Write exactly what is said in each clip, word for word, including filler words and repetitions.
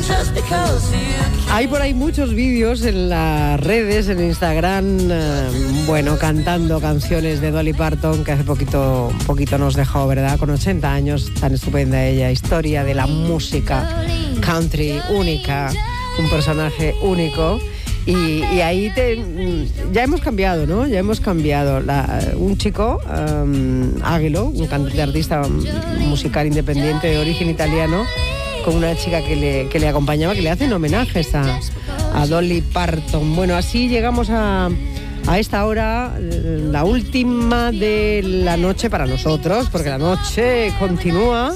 Hay por ahí muchos vídeos en las redes, en Instagram, eh, bueno, cantando canciones de Dolly Parton, que hace poquito, un poquito nos dejó, ¿verdad? Con ochenta años, tan estupenda ella, historia de la música country única, un personaje único. Y, y ahí te, ya hemos cambiado, ¿no? Ya hemos cambiado. La, un chico, um, Águilo, un cantante artista musical independiente de origen italiano, con una chica que le, que le acompañaba, que le hacen homenajes a, a Dolly Parton. Bueno, así llegamos a, a esta hora, la última de la noche para nosotros, porque la noche continúa.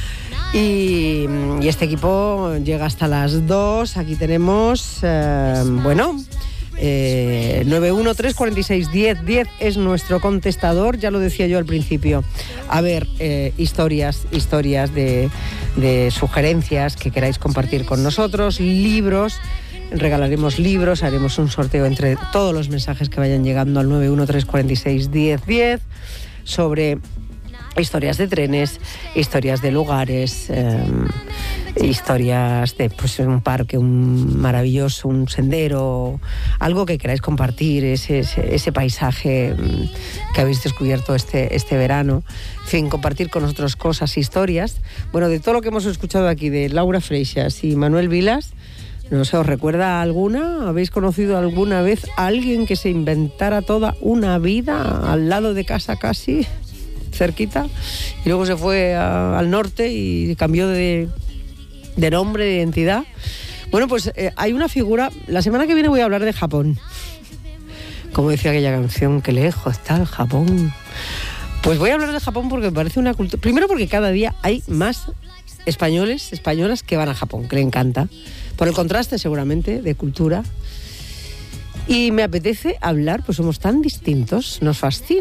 Y, y este equipo llega hasta las dos. Aquí tenemos, eh, bueno, eh, nueve uno tres cuatro seis diez diez es nuestro contestador, ya lo decía yo al principio. A ver, eh, historias, historias de, de sugerencias que queráis compartir con nosotros, libros. Regalaremos libros, haremos un sorteo entre todos los mensajes que vayan llegando al nueve uno tres cuatro seis diez diez sobre historias de trenes, historias de lugares, eh, historias de pues, un parque, un maravilloso, un sendero, algo que queráis compartir, ese, ese, ese paisaje que habéis descubierto este, este verano. En fin, compartir con nosotros cosas, historias. Bueno, de todo lo que hemos escuchado aquí de Laura Freixas y Manuel Vilas, no sé, ¿os recuerda alguna? ¿Habéis conocido alguna vez a alguien que se inventara toda una vida al lado de casa casi, cerquita, y luego se fue a, al norte y cambió de, de nombre, de identidad? Bueno, pues eh, hay una figura. La semana que viene voy a hablar de Japón. Como decía aquella canción, qué lejos está el Japón. Pues voy a hablar de Japón porque me parece una cultura. Primero porque cada día hay más españoles, españolas que van a Japón, que le encanta. Por el contraste seguramente de cultura. Y me apetece hablar, pues somos tan distintos, nos fascina.